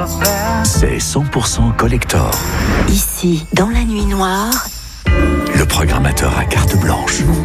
C'est 100% collector. Ici, dans la nuit noire, Le programmateur à carte blanche.